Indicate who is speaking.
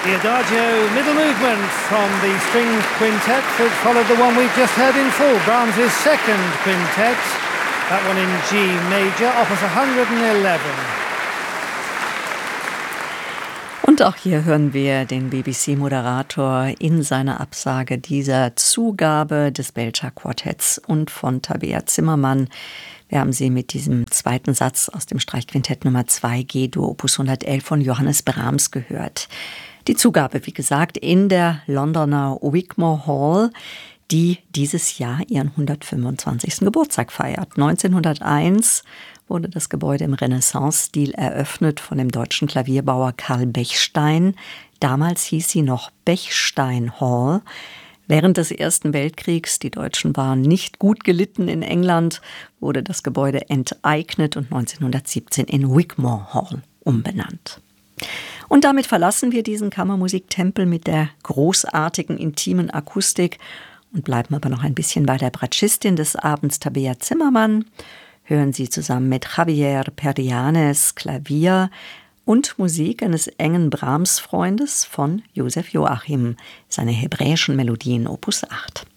Speaker 1: The Adagio middle movement from the string quintet that followed the one we've just heard in full, Brahms's second quintet, that one in G major, opus 111.
Speaker 2: Und auch hier hören wir den BBC-Moderator in seiner Absage dieser Zugabe des Belcher Quartetts und von Tabea Zimmermann. Wir haben sie mit diesem zweiten Satz aus dem Streichquintett Nummer 2 G-Dur Opus 111 von Johannes Brahms gehört. Die Zugabe, wie gesagt, in der Londoner Wigmore Hall, die dieses Jahr ihren 125. Geburtstag feiert. 1901 wurde das Gebäude im Renaissance-Stil eröffnet von dem deutschen Klavierbauer Karl Bechstein. Damals hieß sie noch Bechstein Hall. Während des Ersten Weltkriegs, die Deutschen waren nicht gut gelitten in England, wurde das Gebäude enteignet und 1917 in Wigmore Hall umbenannt. Und damit verlassen wir diesen Kammermusiktempel mit der großartigen, intimen Akustik und bleiben aber noch ein bisschen bei der Bratschistin des Abends, Tabea Zimmermann. Hören Sie zusammen mit Javier Perianes Klavier und Musik eines engen Brahms-Freundes von Josef Joachim, seine hebräischen Melodien Opus 8.